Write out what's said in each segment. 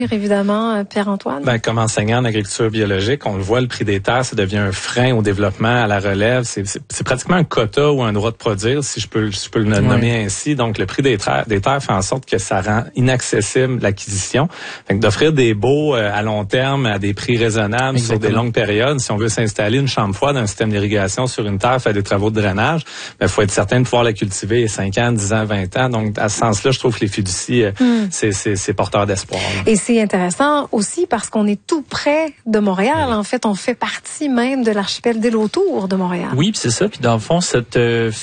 évidemment, Pierre-Antoine? Ben, comme enseignant en agriculture biologique, on le voit, le prix des terres, ça devient un frein au développement, à la relève. C'est pratiquement un quota ou un droit de produire, si je peux le nommer ainsi. Donc, le prix des terres fait en sorte que ça rend inaccessible l'acquisition. Fait que d'offrir des baux à long terme à des prix raisonnables sur des longues périodes, si on veut s'installer une chambre froide, un système d'irrigation sur une terre, faire des travaux de drainage, ben, faut être certain de pouvoir la cultiver 5 ans, 10 ans, 20 ans. Donc, à ce sens-là, je trouve que les fiducies, c'est porteur d'espoir. Et c'est intéressant aussi parce qu'on est tout près de Montréal. En fait, on fait partie même de l'archipel d'îles autour de Montréal. Oui, c'est ça. Puis dans le fond, cette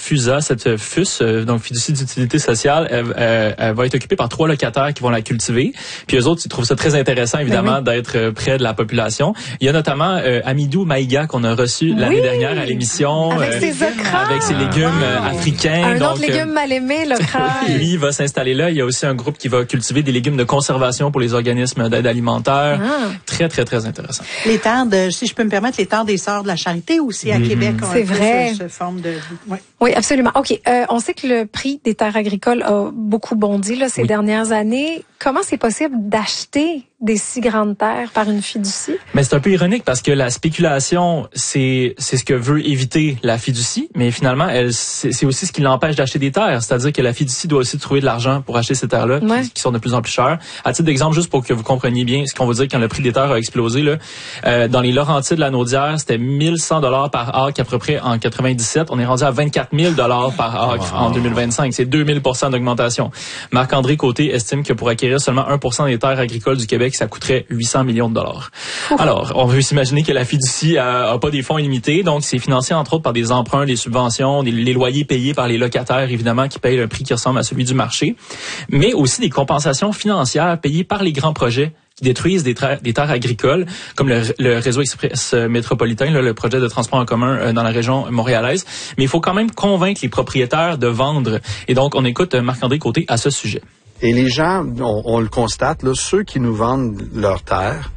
FUS, donc fiducie d'utilité sociale, elle va être occupée par 3 locataires qui vont la cultiver. Puis eux autres, ils trouvent ça très intéressant, évidemment, d'être près de la population. Il y a notamment Amidou Maïga qu'on a reçu l'année dernière à l'émission. Avec ses okras. Avec ses légumes africains. Un autre légume mal aimé, l'okra. Lui, il va s'installer là. Il y a aussi un groupe qui va cultiver des légumes de conservation pour les organismes d'aide alimentaire. Très, très, très intéressant. Les terres si je peux me permettre, les terres des Sœurs de la Charité aussi à Québec. C'est vrai. Ce forme de... Oui, absolument. OK. On sait que le prix des terres agricoles a beaucoup bondi là, ces dernières années. Comment c'est possible d'acheter des si grandes terres par une fiducie? Mais c'est un peu ironique parce que la spéculation, c'est ce que veut éviter la fiducie, mais finalement, c'est aussi ce qui l'empêche d'acheter des terres. C'est-à-dire que la fiducie doit aussi trouver de l'argent pour acheter ces terres-là, qui sont de plus en plus chères. À titre d'exemple, juste pour que vous compreniez bien ce qu'on veut dire quand le prix des terres a explosé, là, dans les Laurentides de la Naudière, c'était 1100 $ par acre à peu près en 97. On est rendu à 24 000 $ par acre en 2025. C'est 2000 % d'augmentation. Marc-André Côté estime que pour acquérir seulement 1% des terres agricoles du Québec, ça coûterait 800 millions de dollars. Alors, on veut s'imaginer que la fiducie a pas des fonds illimités, donc c'est financé entre autres par des emprunts, des subventions, les loyers payés par les locataires, évidemment, qui payent un prix qui ressemble à celui du marché, mais aussi des compensations financières payées par les grands projets qui détruisent des terres agricoles, comme le réseau express métropolitain, le projet de transport en commun dans la région montréalaise. Mais il faut quand même convaincre les propriétaires de vendre. Et donc, on écoute Marc-André Côté à ce sujet. Et les gens, on le constate, là, ceux qui nous vendent leurs terres,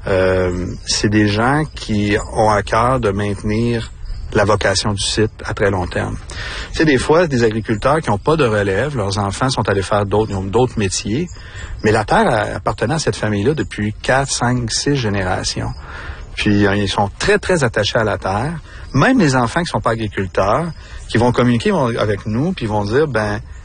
c'est des gens qui ont à cœur de maintenir la vocation du site à très long terme. Tu sais, des fois, des agriculteurs qui n'ont pas de relève, leurs enfants sont allés faire d'autres métiers, mais la terre appartenait à cette famille-là depuis 4, 5, 6 générations. Puis, ils sont très, très attachés à la terre. Même les enfants qui ne sont pas agriculteurs, qui vont communiquer avec nous, puis ils vont dire,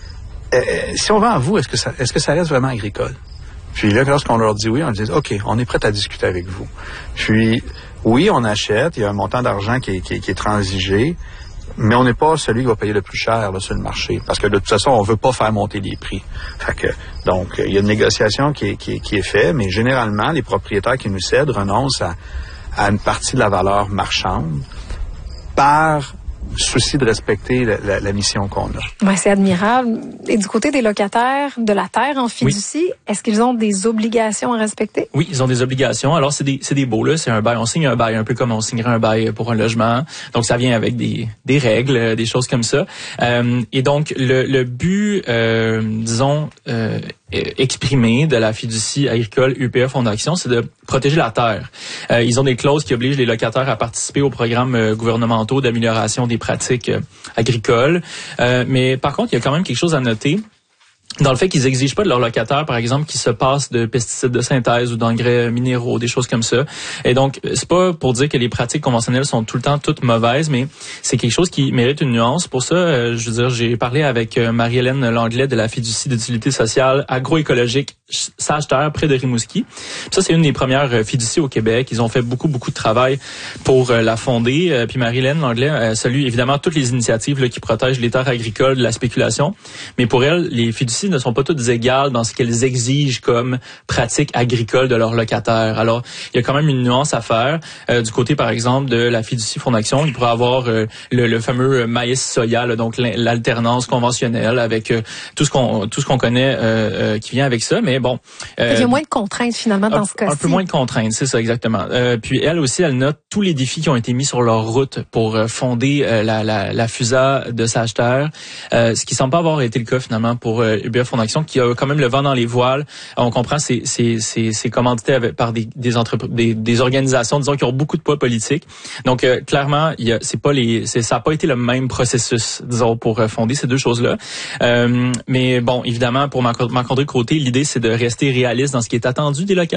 si on vend à vous, est-ce que ça reste vraiment agricole? Puis là, lorsqu'on leur dit oui, on leur dit, OK, on est prêt à discuter avec vous. Puis, oui, on achète, il y a un montant d'argent qui est transigé, mais on n'est pas celui qui va payer le plus cher là, sur le marché, parce que de toute façon, on veut pas faire monter les prix. Fait que, donc, il y a une négociation qui est faite, mais généralement, les propriétaires qui nous cèdent renoncent à une partie de la valeur marchande par souci de respecter la mission qu'on a. Ouais, c'est admirable. Et du côté des locataires de la terre en fiducie, est-ce qu'ils ont des obligations à respecter? Oui, ils ont des obligations. Alors, c'est des baux, là. C'est un bail. On signe un bail un peu comme on signerait un bail pour un logement. Donc, ça vient avec des règles, des choses comme ça. Et donc, le but, exprimé de la fiducie agricole UPA Fonds d'Action, c'est de protéger la terre. Ils ont des clauses qui obligent les locataires à participer aux programmes gouvernementaux d'amélioration des pratiques agricoles. Mais par contre, il y a quand même quelque chose à noter. Dans le fait qu'ils exigent pas de leurs locataires, par exemple, qu'ils se passent de pesticides de synthèse ou d'engrais minéraux, des choses comme ça. Et donc, c'est pas pour dire que les pratiques conventionnelles sont tout le temps toutes mauvaises, mais c'est quelque chose qui mérite une nuance. Pour ça, je veux dire, j'ai parlé avec Marie-Hélène Langlais de la fiducie d'utilité sociale agroécologique Sage-Terre près de Rimouski. Ça, c'est une des premières fiducies au Québec. Ils ont fait beaucoup de travail pour la fonder. Puis Marie-Hélène Langlais salue évidemment toutes les initiatives là, qui protègent les terres agricoles de la spéculation. Mais pour elle, les fiducies ne sont pas toutes égales dans ce qu'elles exigent comme pratique agricole de leurs locataires. Alors, il y a quand même une nuance à faire. Du côté, par exemple, de la fiducie Fonds d'Action, il pourrait avoir le fameux maïs-soya, là, donc l'alternance conventionnelle avec tout ce qu'on connaît qui vient avec ça. Mais bon, il y a moins de contraintes finalement dans ce cas-ci. Un peu moins de contraintes, c'est ça exactement. Puis elle aussi, elle note tous les défis qui ont été mis sur leur route pour fonder la FUSA de Sage-Terre, ce qui semble pas avoir été le cas finalement pour UPF Fondation, qui a quand même le vent dans les voiles. On comprend c'est commandité par des entreprises, des organisations, disons, qui ont beaucoup de poids politique. Donc clairement, ça a pas été le même processus, disons, pour fonder ces deux choses-là. Mais bon, évidemment, pour Marc-André Côté, l'idée c'est de rester réaliste dans ce qui est attendu des locataires.